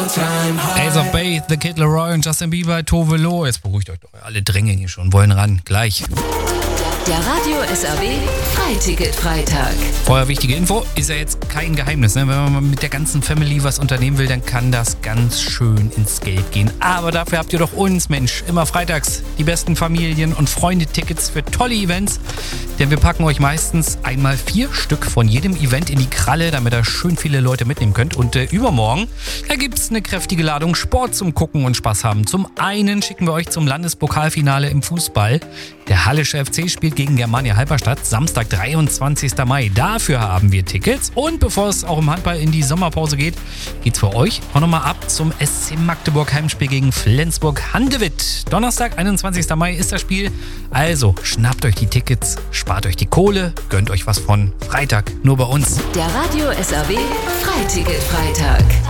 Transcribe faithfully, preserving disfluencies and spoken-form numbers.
Ace of Base, The Kid Laroi und Justin Bieber, Tove Lo. Jetzt beruhigt euch doch, alle drängeln hier schon, wollen ran, gleich. Der Radio S R B Freiticket-Freitag. Vorher wichtige Info, ist ja jetzt kein Geheimnis, ne? Wenn man mit der ganzen Family was unternehmen will, dann kann das ganz schön ins Geld gehen. Aber dafür habt ihr doch uns, Mensch, immer freitags die besten Familien- und Freunde-Tickets für tolle Events. Denn wir packen euch meistens einmal vier Stück von jedem Event in die Kralle, damit ihr schön viele Leute mitnehmen könnt. Und äh, übermorgen, da gibt's eine kräftige Ladung Sport zum Gucken und Spaß haben. Zum einen schicken wir euch zum Landespokalfinale im Fußball. Der Hallische F C spielt gegen Germania Halberstadt, Samstag, dreiundzwanzigsten Mai. Dafür haben wir Tickets. Und bevor es auch im Handball in die Sommerpause geht, geht's für euch auch nochmal ab zum S C Magdeburg Heimspiel gegen Flensburg-Handewitt. Donnerstag, einundzwanzigsten Mai ist das Spiel. Also schnappt euch die Tickets, spart euch die Kohle, gönnt euch was von Freitag nur bei uns. Der Radio S R B Freiticket-Freitag.